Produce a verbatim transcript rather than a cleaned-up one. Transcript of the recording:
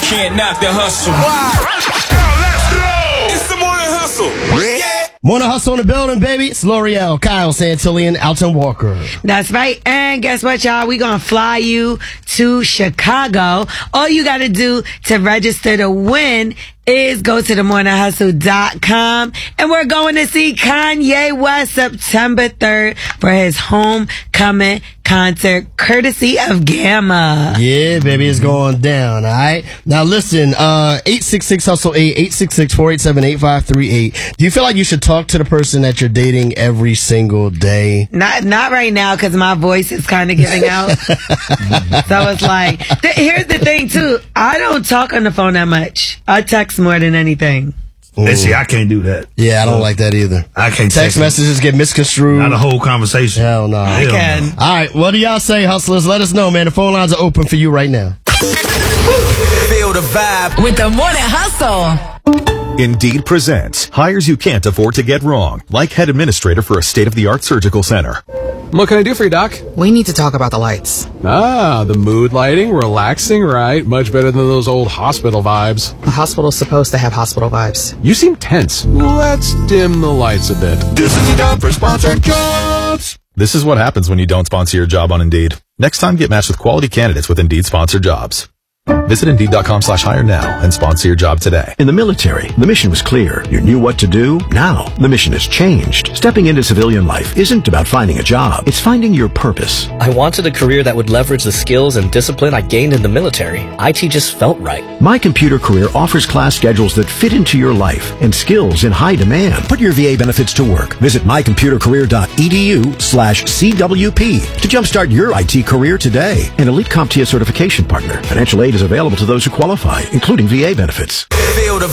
can't knock the hustle. Wow. Let's go. It's the Morning Hustle. Yeah. Morning Hustle in the building, baby. It's L'Oreal, Kyle Santillian, Alton Walker. That's right. And guess what, y'all? We gonna fly you to Chicago. All you gotta do to register to win is go to the morning hustle dot com, and we're going to see Kanye West September third for his homecoming concert, courtesy of Gamma. Yeah, baby, it's going down, all right? Now, listen, uh, eight six six hustle eight, eight six six, four eight seven, eight five three eight. Do you feel like you should talk to the person that you're dating every single day? Not not right now, because my voice is kind of giving out. So it's like, th- here's the thing, too. I don't talk on the phone that much. I text more than anything. Mm. And see, I can't do that. Yeah, I don't like that either. I can't text, text messages get misconstrued. Not a whole conversation. Hell no. I can. No. All right, what do y'all say, hustlers? Let us know, man. The phone lines are open for you right now. Feel the vibe with the Morning Hustle. Indeed presents hires you can't afford to get wrong, like head administrator for a state-of-the-art surgical center. What can I do for you, Doc? We need to talk about the lights. Ah, the mood lighting, relaxing, right? Much better than those old hospital vibes. The hospital's supposed to have hospital vibes. You seem tense. Let's dim the lights a bit. This is the time for sponsored jobs. This is what happens when you don't sponsor your job on Indeed. Next time, get matched with quality candidates with Indeed sponsored jobs. Visit Indeed.com slash hire now and sponsor your job today. In the military, the mission was clear. You knew what to do. Now, the mission has changed. Stepping into civilian life isn't about finding a job. It's finding your purpose. I wanted a career that would leverage the skills and discipline I gained in the military. I T just felt right. My Computer Career offers class schedules that fit into your life and skills in high demand. Put your V A benefits to work. Visit my computer career dot e d u slash C W P to jumpstart your I T career today. An Elite CompTIA certification partner. Financial aid is available to those who qualify, including V A benefits. Feel the